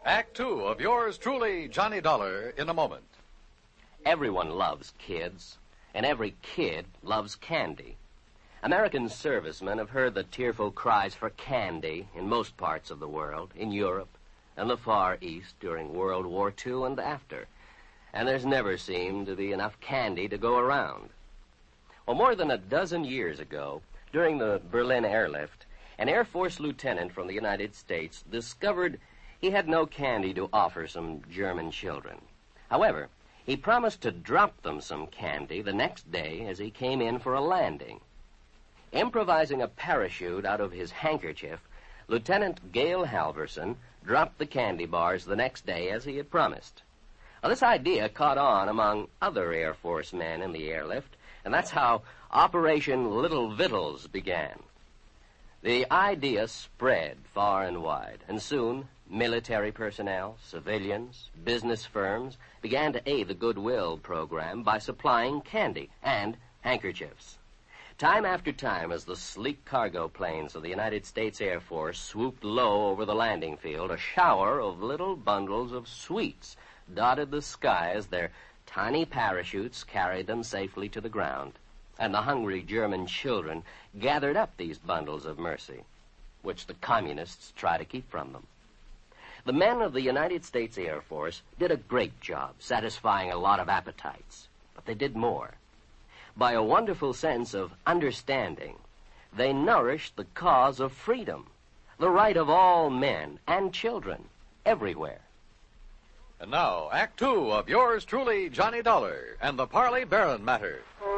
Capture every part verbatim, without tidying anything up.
Act two of yours truly, Johnny Dollar, in a moment. Everyone loves kids, and every kid loves candy. American servicemen have heard the tearful cries for candy in most parts of the world, in Europe and the Far East during World War Two and after. And there's never seemed to be enough candy to go around. Well, more than a dozen years ago, during the Berlin airlift, an Air Force lieutenant from the United States discovered he had no candy to offer some German children. However, he promised to drop them some candy the next day as he came in for a landing. Improvising a parachute out of his handkerchief, Lieutenant Gale Halverson dropped the candy bars the next day as he had promised. Now, this idea caught on among other Air Force men in the airlift, and that's how Operation Little Vittles began. The idea spread far and wide, and soon military personnel, civilians, business firms began to aid the Goodwill program by supplying candy and handkerchiefs. Time after time, as the sleek cargo planes of the United States Air Force swooped low over the landing field, a shower of little bundles of sweets dotted the sky as their tiny parachutes carried them safely to the ground. And the hungry German children gathered up these bundles of mercy, which the communists try to keep from them. The men of the United States Air Force did a great job satisfying a lot of appetites, but they did more. By a wonderful sense of understanding, they nourished the cause of freedom, the right of all men and children everywhere. And now, Act two of yours truly, Johnny Dollar, and the Parley Barron matter.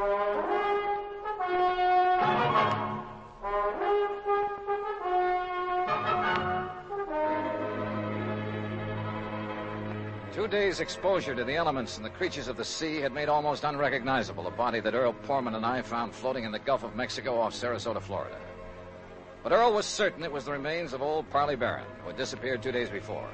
Two days' exposure to the elements and the creatures of the sea had made almost unrecognizable a body that Earl Portman and I found floating in the Gulf of Mexico off Sarasota, Florida. But Earl was certain it was the remains of old Parley Barron, who had disappeared two days before.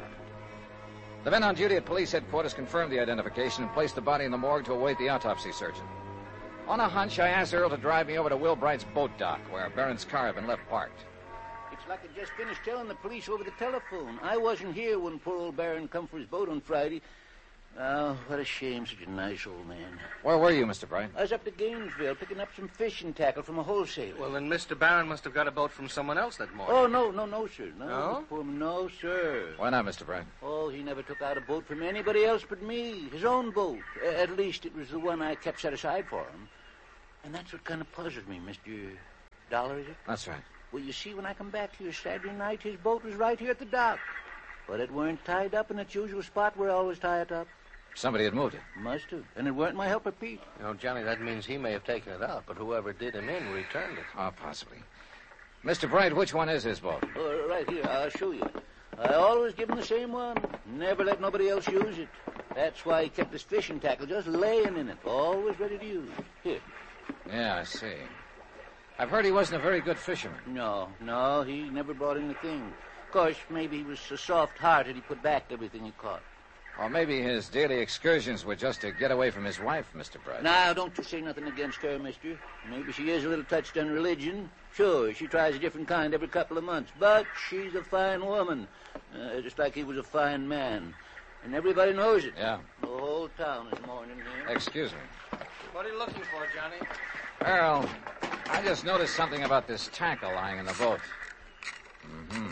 The men on duty at police headquarters confirmed the identification and placed the body in the morgue to await the autopsy surgeon. On a hunch, I asked Earl to drive me over to Will Bright's boat dock, where Barron's car had been left parked. It's like I just finished telling the police over the telephone. I wasn't here when poor old Barron come for his boat on Friday. Oh, what a shame, such a nice old man. Where were you, Mister Bright? I was up to Gainesville picking up some fishing tackle from a wholesaler. Well, then Mister Barron must have got a boat from someone else that morning. Oh, no, no, no, sir. No? No? Poor man, no, sir. Why not, Mister Bright? Oh, he never took out a boat from anybody else but me. His own boat. At least it was the one I kept set aside for him. And that's what kind of puzzled me, Mister Dollar, is it? That's right. Well, you see, when I come back here Saturday night, his boat was right here at the dock. But it weren't tied up in its usual spot where I always tie it up. Somebody had moved it. Must have. And it weren't my helper, Pete. You know, Johnny, that means he may have taken it out, but whoever did him in returned it. Oh, possibly. Mister Bright, which one is his boat? Oh, right here. I'll show you. I always give him the same one. Never let nobody else use it. That's why he kept his fishing tackle just laying in it, always ready to use. Here. Yeah, I see. I've heard he wasn't a very good fisherman. No, no, he never brought in a thing. Of course, maybe he was so soft-hearted he put back everything he caught. Or maybe his daily excursions were just to get away from his wife, Mister Bright. Now, don't you say nothing against her, mister. Maybe she is a little touched on religion. Sure, she tries a different kind every couple of months. But she's a fine woman, uh, just like he was a fine man. And everybody knows it. Yeah. The whole town is mourning him. Excuse me. What are you looking for, Johnny? Earl, I just noticed something about this tackle lying in the boat. Mm-hmm.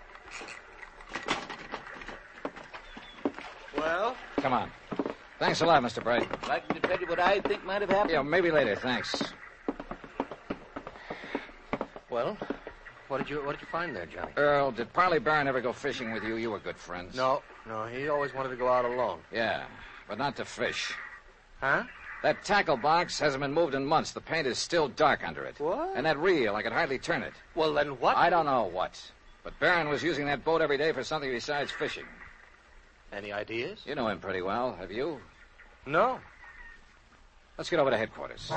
Well? Come on. Thanks a lot, Mister Bright. Like to tell you what I think might have happened? Yeah, maybe later. Thanks. Well, what did you what did you find there, Johnny? Earl, did Parley Barron ever go fishing with you? You were good friends. No, no, he always wanted to go out alone. Yeah, but not to fish. Huh? That tackle box hasn't been moved in months. The paint is still dark under it. What? And that reel, I could hardly turn it. Well, then what? I don't know what. But Barron was using that boat every day for something besides fishing. Any ideas? You know him pretty well, have you? No. Let's get over to headquarters.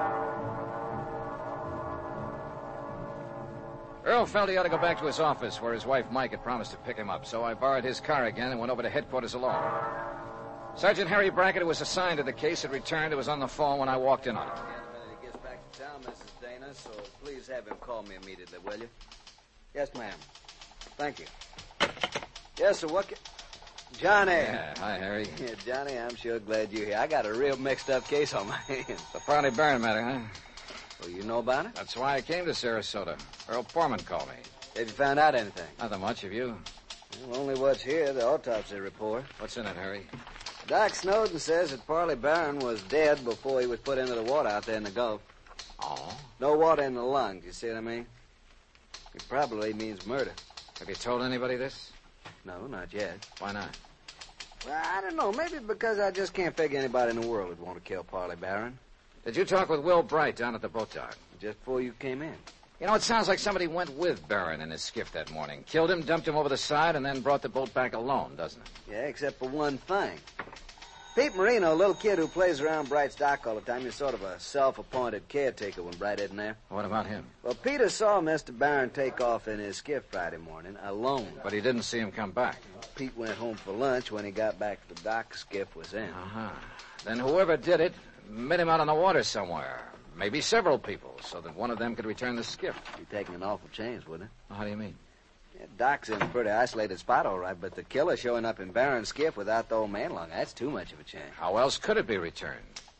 Earl felt he ought to go back to his office where his wife Mike had promised to pick him up, so I borrowed his car again and went over to headquarters alone. Sergeant Harry Brackett, who was assigned to the case, had returned. He was on the phone when I walked in on him. He gets back to town, Missus Dana, so please have him call me immediately, will you? Yes, ma'am. Thank you. Yes, sir, what can... Johnny. Yeah, hi, Harry. Yeah, Johnny, I'm sure glad you're here. I got a real mixed-up case on my hands. The Parley Baron matter, huh? Well, you know about it? That's why I came to Sarasota. Earl Portman called me. Have you found out anything? Nothing much of you. Well, only what's here, the autopsy report. What's in it, Harry? Doc Snowden says that Parley Barron was dead before he was put into the water out there in the Gulf. Oh? No water in the lungs, you see what I mean? It probably means murder. Have you told anybody this? No, not yet. Why not? Well, I don't know. Maybe because I just can't figure anybody in the world would want to kill Parley Barron. Did you talk with Will Bright down at the boat dock? Just before you came in. You know, it sounds like somebody went with Barron in his skiff that morning, killed him, dumped him over the side, and then brought the boat back alone, doesn't it? Yeah, except for one thing. Pete Marino, a little kid who plays around Bright's dock all the time, he's sort of a self-appointed caretaker when Bright isn't there. What about him? Well, Peter saw Mister Barron take off in his skiff Friday morning, alone. But he didn't see him come back. Pete went home for lunch. When he got back to the dock, the skiff was in. Uh-huh. Then whoever did it met him out on the water somewhere. Maybe several people, so that one of them could return the skiff. Be taking an awful chance, wouldn't it? How do you mean? Yeah, Doc's in a pretty isolated spot, all right, but the killer showing up in Barron's skiff without the old man along, that's too much of a chance. How else could it be returned?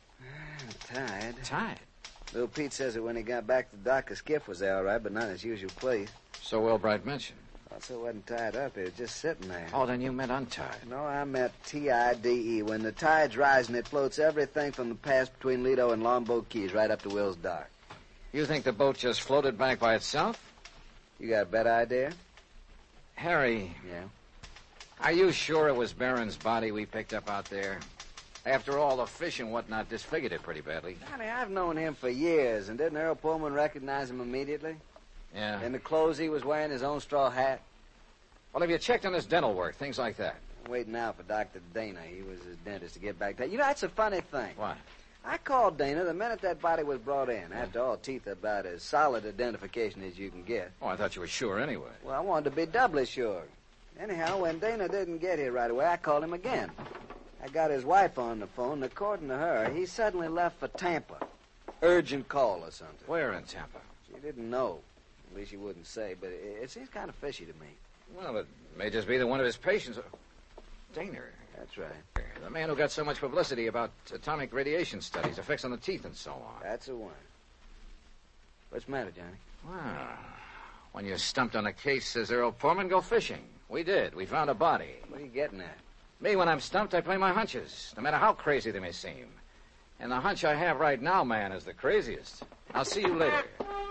Tied. Tied. Little Pete says that when he got back to the dock, the skiff was there, all right, but not in its usual place. So Will Bright mentioned. Also, it wasn't tied up. It was just sitting there. Oh, then you meant untied. No, I meant T I D E. When the tide's rising, it floats everything from the pass between Lido and Longboat Keys right up to Will's dock. You think the boat just floated back by itself? You got a better idea? Harry, Yeah. are you sure it was Barron's body we picked up out there? After all, the fish and whatnot disfigured it pretty badly. Johnny, I've known him for years, and didn't Earl Pullman recognize him immediately? Yeah. In the clothes he was wearing, his own straw hat? Well, have you checked on his dental work, things like that? I'm waiting now for Doctor Dana. He was his dentist to get back to... You know, that's a funny thing. What? I called Dana the minute that body was brought in. After all, teeth are about as solid identification as you can get. Oh, I thought you were sure anyway. Well, I wanted to be doubly sure. Anyhow, when Dana didn't get here right away, I called him again. I got his wife on the phone, and according to her, he suddenly left for Tampa. Urgent call or something. Where in Tampa? She didn't know. At least she wouldn't say, but it, it seems kind of fishy to me. Well, it may just be that one of his patients... Daner. That's right. The man who got so much publicity about atomic radiation studies, effects on the teeth, and so on. That's the one. What's the matter, Johnny? Well, when you're stumped on a case, says Earl Portman, go fishing. We did. We found a body. What are you getting at? Me, when I'm stumped, I play my hunches, no matter how crazy they may seem. And the hunch I have right now, man, is the craziest. I'll see you later.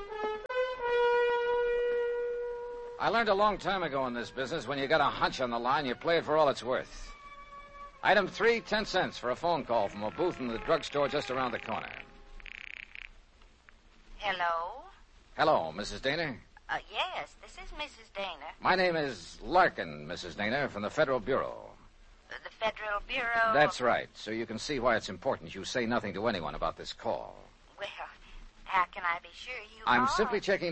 I learned a long time ago in this business, when you got a hunch on the line, you play it for all it's worth. Item three, ten cents for a phone call from a booth in the drugstore just around the corner. Hello? Hello, Missus Daner. Uh, yes, this is Missus Dana. My name is Larkin, Missus Daner, from the Federal Bureau. Uh, the Federal Bureau... That's right, so you can see why it's important you say nothing to anyone about this call. Well, how can I be sure you I'm are? simply checking